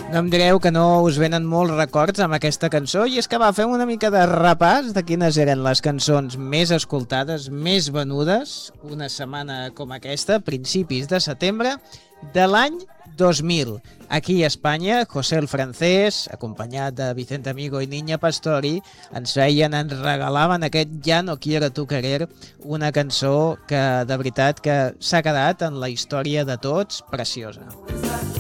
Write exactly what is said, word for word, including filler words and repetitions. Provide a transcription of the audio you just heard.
No em direu que no us venen molts records amb aquesta cançó, i és que va fer una mica de repàs de quines eren les cançons més escoltades, més venudes, una setmana com aquesta, principis de setembre, de l'any dos mil. Aquí a Espanya, José el Francés, acompanyat de Vicente Amigo i Niña Pastori, ens feien, ens regalaven aquest Ja no quiero tu querer, una cançó que de veritat que s'ha quedat en la història de tots preciosa.